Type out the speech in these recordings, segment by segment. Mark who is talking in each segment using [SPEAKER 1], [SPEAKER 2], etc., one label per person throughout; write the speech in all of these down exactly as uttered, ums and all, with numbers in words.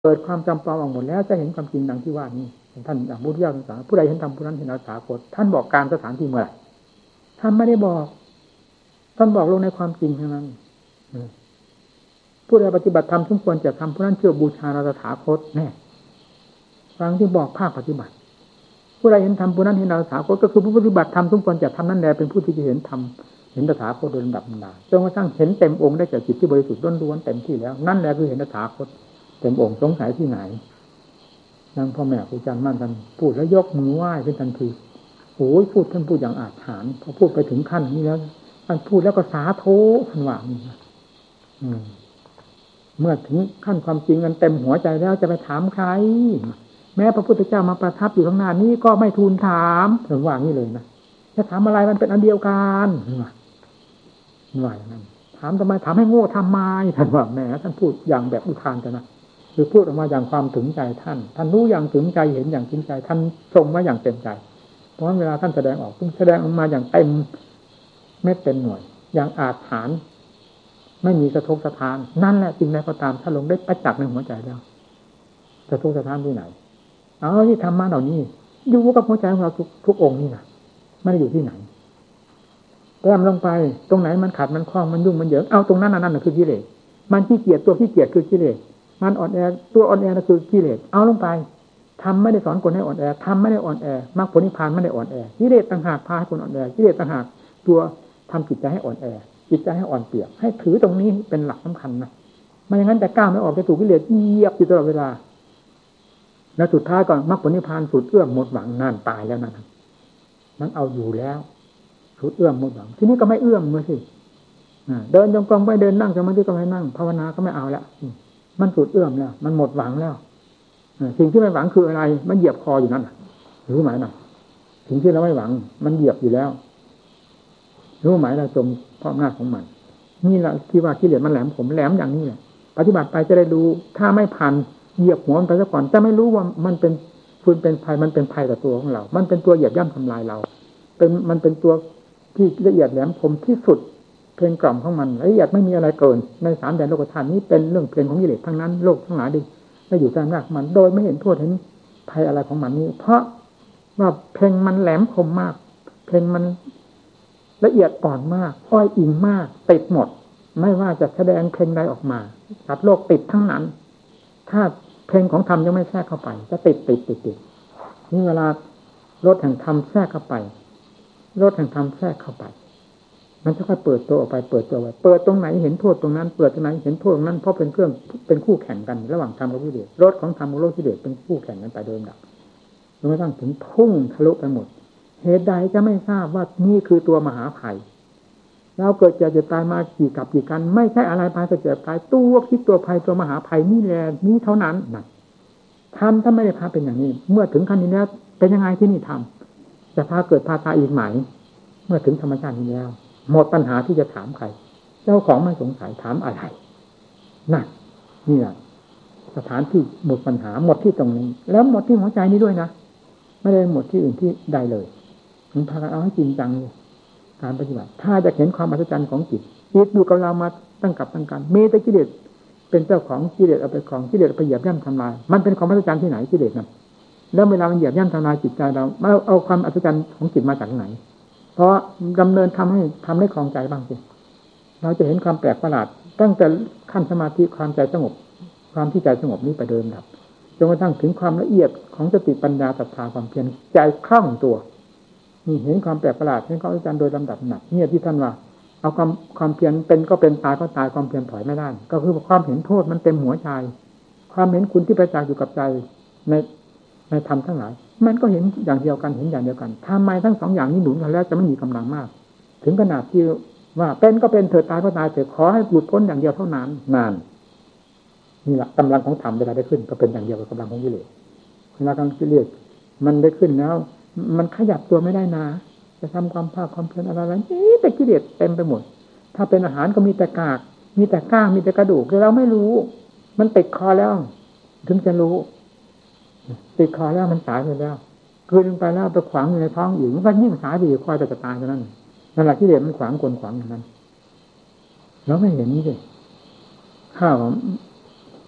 [SPEAKER 1] เกิดความจำปาออกหมดแล้วจะเห็นความจริงดังที่ว่านี้ท่านอย่างพุทธเจ้าสอนผู้ใดเห็นธรรมผู้นั้นเห็นอรหัตท่านบอกการสถานที่เมื่อไหร่ท่านไม่ได้บอกท่านบอกลงในความจริงเท่านั้นผู้ใดปฏิบัติธรรมสมควรจะทำผู้นั้นเชื่อบูชาอรหัตแน่ฟังที่บอกภาคปฏิบัติผู้ใดเห็นธรรมผู้นั้นเห็นอรหัตก็คือผู้ปฏิบัติธรรมสมควรจะทำนั่นแหละเป็นผู้ที่จะเห็นธรรมเห็นตถาคตโดยลำดับลำดับจนกระทั่งเห็นเต็มองค์ได้จากจิตที่บริสุทธิ์ล้วนๆเต็มที่แล้วนั่นแหละคือเห็นตถาคตเต็มองค์สงสัยที่ไหนนั่งพ่อแม่ครูอาจารย์มั่นท่านพูดแล้วยกมือไหว้เป็นทันทีโอ้ยพูดท่านพูดอย่างอาถรรพ์พอพูดไปถึงขั้นนี้แล้วท่านพูดแล้วก็สาธุท่านว่านี่นะเมื่อถึงขั้นความจริงกันเต็มหัวใจแล้วจะไปถามใครแม้พระพุทธเจ้ามาประทับอยู่ข้างหน้านี้ก็ไม่ทูลถามถึงว่างี้เลยนะจะถามอะไรมันเป็นอันเดียวกันว่าว่าอย่างนั้นถามทำไมถามให้โง่ทำไมท่านว่าแหมท่านพูดอย่างแบบอุทานกันนะคือพูดออกมาอย่างความถึงใจท่านท่านรู้อย่างถึงใจเห็นอย่างถึงใจท่านทรงมาอย่างเต็มใจเพราะเวลาท่านแสดงออกแสดงออกมาอย่างเต็มไม่เต็มหน่วยอย่างอาจฐานไม่มีสะทกสะท้านนั่นแหละจริงไหนก็ตามถ้าลงได้ประจักษ์ในหัวใจแล้วสะทกสะท้านที่ไหนเอาที่ธรรมะเหล่านี้อยู่กับหัวใจของเราทุกทุกองค์นี่นะไม่ได้อยู่ที่ไหนแต้มลงไปตรงไหนมันขัดมันคล้องมันยุ่งมันเหยิงเอาตรงนั้นนั่นน่ะคือกิเลสมันขี้เกียจตัวขี้เกียจคือกิเลสมันอ่อนแอตัวอ่อนแอนั่นคือกิเลสเอาลงไปทำไม่ได้สอนคนให้อ่อนแอทำไม่ได้อ่อนแอมรรคผลนิพพานไม่ได้อ่อนแอกิเลสต่างหากพาให้คนอ่อนแอกิเลสต่างหากตัวทำจิตใจให้อ่อนแอจิตใจให้อ่อนเปลียกให้ถือตรงนี้เป็นหลักสำคัญนะไม่อย่างนั้นแต่ก้าวไม่ออกจะถูกกิเลสเหยียบอยู่ตลอดเวลาแล้วสุดท้ายก่อนมรรคผลนิพพานสุดเอื้อมหมดหวังนั่นตายแล้วนั่นมันเอาอยู่แล้วสุดเอื้อมหมดหวังทีนี้ก็ไม่เอื้อมมือสิเดินจงกรมไปเดินนั่งสมาธิก็ไม่นั่งภาวนาก็ไม่เอาแล้วมันสุดเอื้อมแล้วมันหมดหวังแล้วสิ่งที่ไม่หวังคืออะไรมันเหยียบคออยู่นั่นรู้ไหมน่ะสิ่งที่เราไม่หวังมันเหยียบอยู่แล้วรู้ไหมเราจมเพราะอำนาจของมันนี่แหละที่ว่ากิเลสมันแหลมผมแหลมอย่างนี้แหละปฏิบัติไปจะได้รู้ถ้าไม่พันเหยียบหัวมันไปซะก่อนจะไม่รู้ว่ามันเป็นฟืนเป็นภัยมันเป็นภัยต่อตัวของเรามันเป็นตัวเหยียบย่ำทำลายเราเป็นมันเป็นตัวที่ละเอียดแหลมคมที่สุดเพลงกล่อมของมันละเอียดไม่มีอะไรเกินในสามแดนโลกธาตุนี้เป็นเรื่องเพลงของกิเลสทั้งนั้นโลกทั้งหลายดิได้อยู่ใต้อำนาจมันโดยไม่เห็นโทษเห็นภัยอะไรของมันนี้เพราะว่าเพลงมันแหลมคมมากเพลงมันละเอียดอ่อนมากอ้อยอิงมากติดหมดไม่ว่าจะแสดงเพลงใดออกมาสัตว์โลกติดทั้งนั้นถ้าเพลงของธรรมยังไม่แทรกเข้าไปจะติดติดติดติดนี่เวลารถแห่งธรรมแทรกเข้าไปรถแห่งธรรมแทรกเข้าไปมันจะค่อยเปิดตัวออกไปเปิดตัวไปเปิดตรงไหนเห็นโทษตรงนั้นเปิดตรงไหนเห็นโทษตรงนั้นเพราะเป็นเครื่องเป็นคู่แข่งกันระหว่างธรรมกับกิเลสรถของธรรมกับรถกิเลสเป็นคู่แข่งกันไปโดยลำดับจนกระทั่งถึงพุ่งทะลุไปหมดเหตุใดจะไม่ทราบว่านี่คือตัวมหาภัยเราเกิดเจ็บเจ็บตายมากี่กับกี่กันไม่ใช่อะไรภายเจ็บตายตัวคิดตัวภัยตัวมหาภัยนี่แหละนี่เท่านั้นนั่นทำถ้าไม่ได้พาเป็นอย่างนี้เมื่อถึงขั้นนี้แล้วเป็นยังไงที่นี่ทำจะพาเกิดพาตายอีกไหมเมื่อถึงธรรมชาตินี้แล้วหมดปัญหาที่จะถามใครเจ้าของไม่สงสัยถามอะไรนั่นนี่แหละสถานที่หมดปัญหาหมดที่ตรงนี้แล้วหมดที่หัวใจนี้ด้วยนะไม่ได้หมดที่อื่นที่ใดเลยมันพากันเอาให้จริงจังเลยการปฏิบัติถ้าจะเห็นความอัศจรรย์ของจิตจิตอยู่กับเรามาตั้งกับตั้งกันมีแต่กิเลสเป็นเจ้าของกิเลสเอาไปของกิเลสไปเหยียบย่ำทำลายมันเป็นความอัศจรรย์ที่ไหนกิเลสนั่นแล้วเวลามันเหยียบย่ำทำลายจิตใจเราเอาเอาความอัศจรรย์ของจิตมาจากไหนเพราะดำเนินทำให้ทำให้คลองใจบ้างสิเราจะเห็นความแปลกประหลาดตั้งแต่ขั้นสมาธิความใจสงบความที่ใจสงบนี้ไปเดิมดับจนกระทั่งถึงความละเอียดของสติปัญญาศรัทธาความเพียรใจคล่องตัวนี่เห็นความแปลกประหลาดเห็นความอัศจรรย์โดยลำดับหนักเนี่ยที่ท่านว่าเอาความความเพียรเป็นก็เป็นตายก็ตายความเพียรถอยไม่ได้ก็คือความเห็นโทษมันเต็มหัวใจความเห็นคุณที่ประจักษ์อยู่กับใจในในธรรมทั้งหลายมันก็เห็นอย่างเดียวกันเห็นอย่างเดียวกันทำไมทั้งสองอย่างนี้หนุนกันแล้วจะไม่มีกำลังมากถึงขนาดที่ว่าเป็นก็เป็นเถิดตายก็ตายเถิดขอให้หลุดพ้นอย่างเดียวเท่านั้นนานนี่แหละกำลังของธรรมเวลาได้ขึ้นก็เป็นอย่างเดียวกับกำลังของกิเลสเวลากำลังกิเลสมันได้ขึ้นแล้วมันขยับตัวไม่ได้นะจะทำความภาคความเพียรอะไรนี่แต่กิเลสเต็มไปหมดถ้าเป็นอาหารก็มีแต่กากมีแต่ก้างมีแต่กระดูกแต่เราไม่รู้มันติดคอแล้วถึงจะรู้ติดคอแล้วมันสายไปแล้วกลืนไปแล้วไปขวางอยู่ในท้องอีกมันก็ยิ่งสายไปอีกคอยแต่จะตายเท่านั้นนั่นแหละกิเลสมันขวางกลขวางอย่างนั้นเราไม่เห็นนี่สิข้าว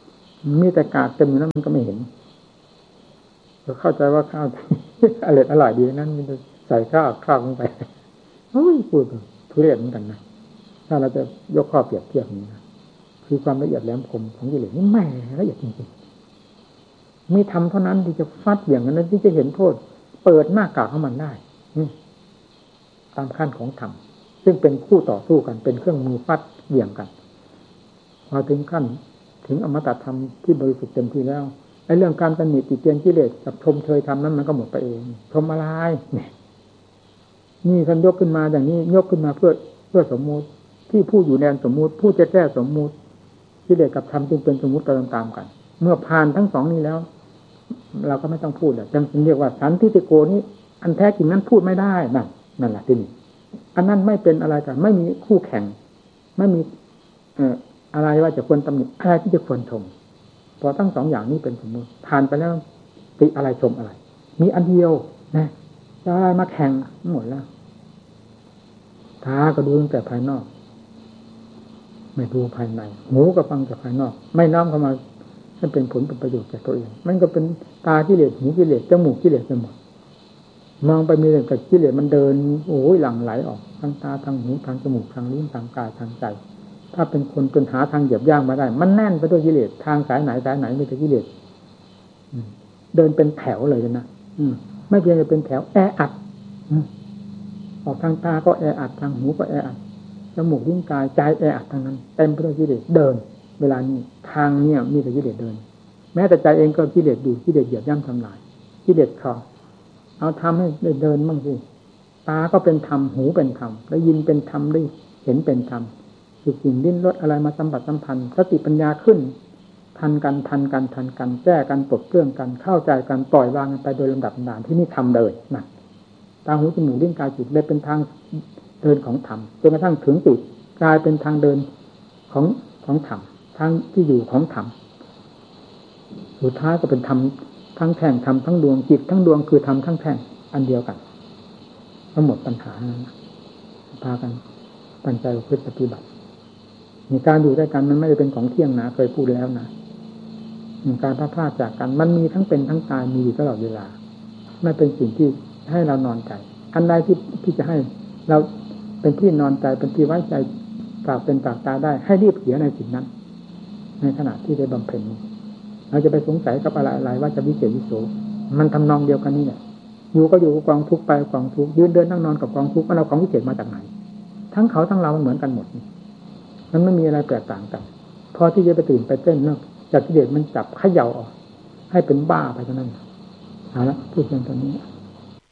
[SPEAKER 1] มีแต่กากเต็มอยู่นั้นมันก็ไม่เห็นเราเข้าใจว่าข้าวอร่อยอร่อยดีนั้นมันจะใส่ข้าวข้าวลงไปโอ้ยพูดทุเรศเหมือนกันนะถ้าเราจะยกข้อเปรียบเทียบนี้นะคือความละเอียดแหลมคมของกิเลสนี่แหม่ละเอียดจริงๆมีธรรมเท่านั้นที่จะฟัดเหวี่ยงกันนั้นที่จะเห็นโทษเปิดหน้ากากของมันได้ตามขั้นของธรรมซึ่งเป็นคู่ต่อสู้กันเป็นเครื่องมือฟัดเหวี่ยงกันพอถึงขั้นถึงอมตะธรรมที่บริสุทธิ์เต็มที่แล้วไอ้เรื่องการตำหนิติเตียนกิเลสกับชมเชยธรรมนั้นมันก็หมดไปเองชมอะไรเนี่ยนี่ท่านยกขึ้นมาอย่างนี้ยกขึ้นมาเพื่อเพื่อสมมุติที่ผู้อยู่แดนสมมุติผู้จะแก้สมมุติกิเลสกับธรรมจึงเป็นสมมุติตามตามกันเมื่อผ่านทั้งสองนี้แล้วเราก็ไม่ต้องพูดแล้วจึงเรียกว่าสันทิฏฐิโกนี้อันแท้จริงนั้นพูดไม่ได้นั่นนั่นแหละที่นี่อันนั้นไม่เป็นอะไรกันไม่มีคู่แข่งไม่มีเอ่ออะไรว่าจะควรตำหนิอะไรที่จะควรชมพอทั้งสองอย่างนี้เป็นสมมติผ่านไปแล้วติอะไรชมอะไรมีอันเดียวนะจะอะไรมาแข่งหมดแล้วตาก็ดูตั้งแต่ภายนอกไม่ดูภายในหูก็ฟังจากภายนอกไม่น้อมเข้ามาให้เป็นผลเป็นประโยชน์แก่ตัวเองมันก็เป็นตากิเลสหูกิเลสจมูกกิเลสไปหมดมองไปมีแต่กับกิเลสมันเดินโอ้ยหลั่งไหลออกทางตาทางหูทางจมูกทางลิ้นทางกายทางใจถ้าเป็นคนจนหาทางเหยียบย่างมาได้มันแน่นไปด้วยกิเลสทางสายไหนสายไหนมีแต่กิเลสเดินเป็นแถวเลยนะไม่เพียงแต่เป็นแถวแออัดออกทางตาก็แออัดทางหูก็แออัดจมูกลิ้นกายใจแออัดทางนั้นเต็มไปด้วยกิเลสเดินเวลานี้ทางเนี้ยมีแต่กิเลสเดินแม้แต่ใจเองก็กิเลสดูกิเลสเหยียบย่ำทำลายกิเลสครองเอาทำให้ได้เดินบ้างสิตาก็เป็นธรรมหูเป็นธรรมได้ยินเป็นธรรมได้เห็นเป็นธรรมสุขสิ่งดิ้นรดอะไรมาสัมผัสสัมพันธ์สติปัญญาขึ้นทันกันทันกันทันกันแก้กันปลดเปลื้องกันเข้าใจกันปล่อยวางกันไปโดยลำดับดานที่นี่ทำเลยนะตาหูจมูกลิ้นกายจิตเลยเป็นทางเดินของธรรมจนกระทั่งถึงจิตกลายเป็นทางเดินของของธรรมทางที่อยู่ของธรรมสุดท้ายก็เป็นธรรมทั้งแท่งธรรมทั้งดวงจิตทั้งดวงคือธรรมทั้งแท่งอันเดียวกันทั้งหมดปัญหาพากันตั้งใจประพฤติปฏิบัติมีการอยู่ด้วยกันมันไม่ได้เป็นของเที่ยงนะเคยพูดแล้วนะการพลาดพลาดจากกันมันมีทั้งเป็นทั้งตายมีอยู่ตลอดเวลาไม่เป็นสิ่งที่ให้เรานอนใจอันใดที่ที่จะให้เราเป็นที่นอนใจเป็นที่ไว้ใจฝากเป็นฝากตายได้ให้รีบเสียในสิ่งนั้นในขณะที่ได้บำเพ็ญเราจะไปสงสัยกับอะไรอะไรว่าจะวิเศษวิโสมันทำนองเดียวกันนี่แหละอยู่ก็อยู่กับกองทุกข์ไปกองทุกข์ยืนเดินนั่งนอนกับกองทุกข์มันเอาของวิเศษมาจากไหนทั้งเขาทั้งเรามันเหมือนกันหมดมันไม่มีอะไรแตกต่างกันพอที่จะไปตื่นไปเต้นเนาะจากกิเลสมันจับเขย่าออกให้เป็นบ้าไปเท่านั้นเอาละพูดเพียงเท่านี้